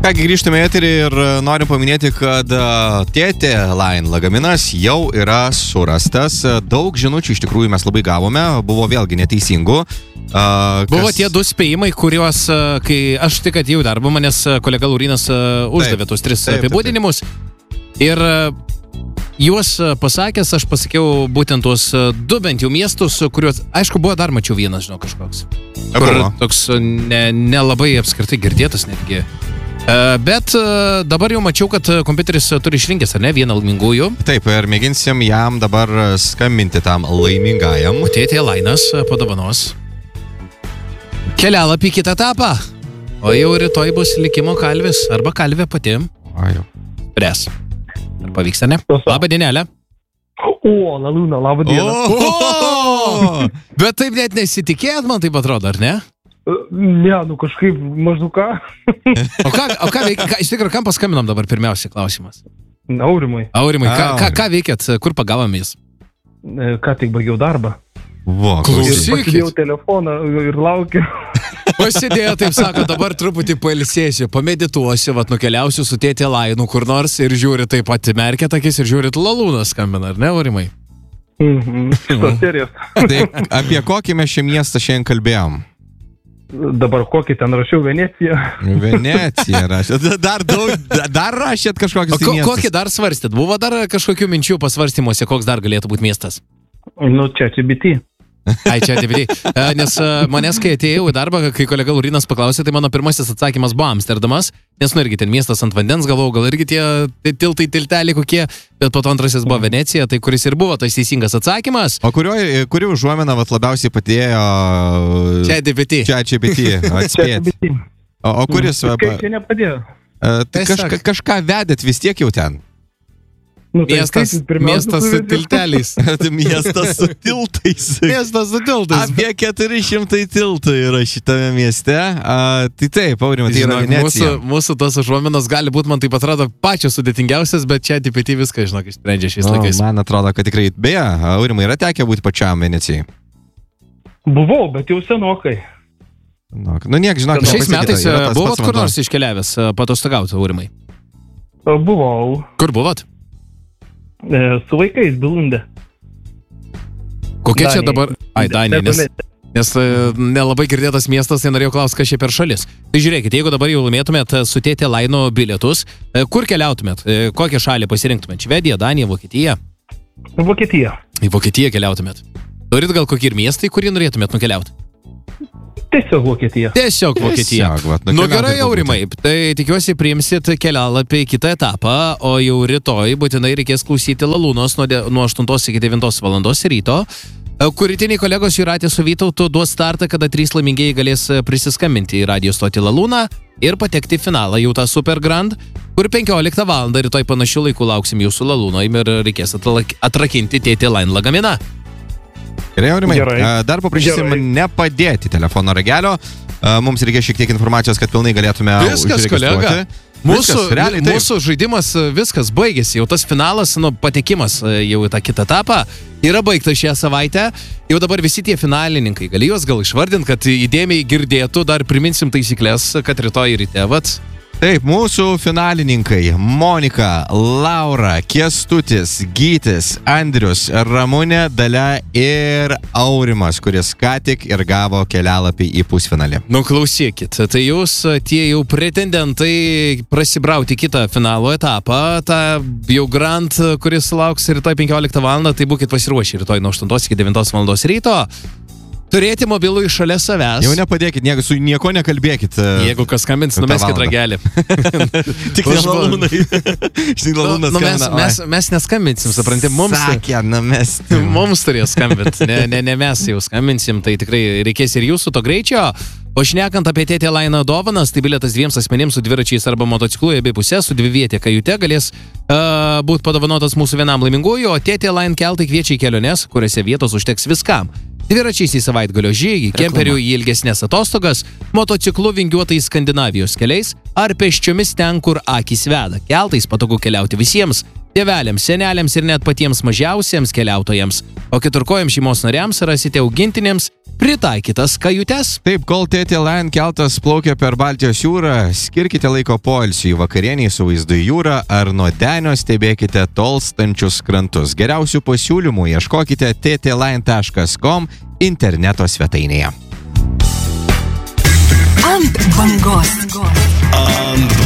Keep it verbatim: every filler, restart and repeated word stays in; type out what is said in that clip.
Kągi, grįžtame į eterį ir norim paminėti, kad Tėtė Line lagaminas jau yra surastas. Daug žinučių iš tikrųjų mes labai gavome, buvo vėlgi neteisingų. Uh, kas... Buvo tie du spėjimai, kuriuos, kai aš tik atėjau darbą, manęs kolega Laurinas uždavė taip, tos tris taip, apibūdinimus. Taip, taip. Ir juos pasakęs, aš pasakiau būtent tuos du bent jau miestus, kuriuos, aišku, buvo dar mačiau vienas, žinau, kažkoks. Kur toks nelabai ne apskritai girdėtas netgi. Bet dabar jau mačiau, kad kompiuteris turi išrinkęs, ar ne, vieną laimingųjų. Taip, ir mėginsim jam dabar skambinti tam laimingajam. O Tėtė Lainas padovanos kelialapį kitą etapą. O jau rytoj bus likimo kalvis arba kalvė pati. O jau. Pres. Ar pavyks, ar ne? Labą dienelę. O, Lalūna, labą dieną. O, o, bet taip net nesitikėjot, man taip atrodo, ar ne? Ne, nu kažkaip maždaug ką. O ką, o ką veikia? Iš tikrųjų, kam paskambinam dabar pirmiausiai klausimas? Aurimai. Aurimai, ką, ką, ką veikėt? Kur pagavom jis? Ką tik baigiau darbą. Vo, klausykit. Pasidėjau telefoną ir laukiu. Pasidėjau, taip sako, dabar truputį pailsėsiu, pamedituosiu, vat nukeliausiu su Tėtė Lainu kur nors ir žiūri taip pat merkėt akis ir žiūrit Lalūnas skambina, ar ne, Aurimai? Mhm, šitos serijos. Tai apie kokį mes šią miestą šiandien kalbėjom? Dabar kokį ten rašiau, Venecija. Venecija rašėt. Dar, daug, dar rašėt kažkokius ko, miestus. Kokį dar svarstėt? Buvo dar kažkokių minčių pasvarstymuose, koks dar galėtų būti miestas? Nu, čia G B T. Ai, čia D V D. Nes manęs, kai atėjau į darbą, kai kolega Laurinas paklausė, tai mano pirmasis atsakymas buvo Amsterdamas, nes nu irgi ten miestas ant vandens, galvojau, gal irgi tie tiltai, tilteliai kokie, bet po to antrasis buvo Venecija, tai kuris ir buvo tas teisingas atsakymas. O kurio, kuri užuomena vat labiausiai padėjo... Čia D V D. Čia G B T, atspėt. O, o kuris... Kaip čia nepadėjo? Tai kažka, kažką vedėt vis tiek jau ten. Nu, tai miestas, miestas su tilteliais. Miestas su tiltais. Miestas su tiltais. Apie keturi šimtai tiltų yra šitame mieste. A, tai taip, Aurimai, tai yra Venecija. Mūsų, mūsų tos užuominos gali būti, man taip atrodo, pačios sudėtingiausias, bet čia G P T viską, žinok, išsprendžia šiais o, laikais. Man atrodo, kad tikrai. Beje, Aurimai, yra tekę būti pačiam Venecijai? Buvau, bet jau senokai. Nu, nu niek, žinok, šiais metais buvot kur nors iškeliavęs patostogauti, Aurimai? Buvau. Kur buvot? Su vaikais, Bilundė. Kokia čia dabar... Ai, Danija, nes, nes nelabai girdėtas miestas, tai norėjau klausti, kas čia per šalis. Tai žiūrėkit, jeigu dabar jau laimėtumėt su Tėtė Laino bilietus, kur keliautumėt? Kokią šalį pasirinktumėt? Švediją, Daniją, Vokietiją? Vokietiją. Į Vokietiją keliautumėt. Turit gal kokį ir miestą, į kurį norėtumėt nukeliauti? Tiesiog Vokietija. Tiesiog Vokietija. Nu gerai, Aurimai, tai tikiuosi priimsit kelialapį į kitą etapą, o jau rytoj būtinai reikės klausyti Lalūnos nuo, de, nuo aštuntos iki devintos valandos ryto, kur rytiniai kolegos Jūratė su Vytautu duos startą, kada trys laimingieji galės prisiskambinti į radijo stotį Lalūną ir patekti į finalą, jau tą Super Grand, kur penkioliktą valandą rytoj panašių laikų lauksim jūsų Lalūno ir reikės atrakinti Tėtė Line lagaminą. Gerai, Aurimai, dar paprašysim nepadėti telefono ragelio. Mums reikia šiek tiek informacijos, kad pilnai galėtume viskas, kolega. Mūsų, viskas, realiai, mūsų žaidimas viskas baigėsi. Jau tas finalas, nu, patekimas jau į tą kitą etapą yra baigtas šią savaitę. Jau dabar visi tie finalininkai, gali juos gal išvardinti, kad įdėmiai girdėtų, dar priminsim taisyklės, kad rytoj ryte, vat. Taip, mūsų finalininkai Monika, Laura, Kęstutis, Gytis, Andrius, Ramunė, Dalia ir Aurimas, kuris ką tik ir gavo kelialapį į pusfinalį. Nu klausykit, tai jūs tie jau pretendentai prasibrauti kitą finalo etapą, tą jau Grand, kuris lauks rytoj penkioliktą valandą, tai būkit pasiruošę rytoj nuo aštuntos iki devintos valandos ryto. Turėti mobilų iš šalia savęs. Jau nepadėkit, nieko, su nieko nekalbėkit. Jeigu kas skambins, numeskit ragelį. Tik ne Lalūnai. Tik Lalūnas nu, mes, mes, mes neskambinsim, supranti, mums... Sakė, numesti. Mums turės skambinti, ne, ne, ne mes jau skambinsim, tai tikrai reikės ir jūsų to greičio. O šnekant apie Tėtė Line dovanas, tai bilietas dviems asmenims su dviračiais arba motociklu į abi pusės su dvivietė kajute galės uh, būti padovanotas mūsų vienam laimingųjų, o Tėtė Line keltai kviečia į keliones, kuriuose vietos užteks viskam. Dviračiais į savaitgalio žygį, kemperių į ilgesnės atostogas, motociklu vingiuotais Skandinavijos keliais ar pėsčiomis ten, kur akys veda. Keltais patogu keliauti visiems – tėveliams, seneliams ir net patiems mažiausiems keliautojams. O keturkojams šeimos nariams rasite augintinėms pritaikytas kajutes. Taip, kol T T Line keltas plaukia per Baltijos jūrą, skirkite laiko poilsiui, vakarieniai su vaizdu į jūrą ar nuo denio stebėkite tolstančius krantus. Geriausių pasiūlymų ieškokite t t line taškas com interneto svetainėje. Ant bangos. Ant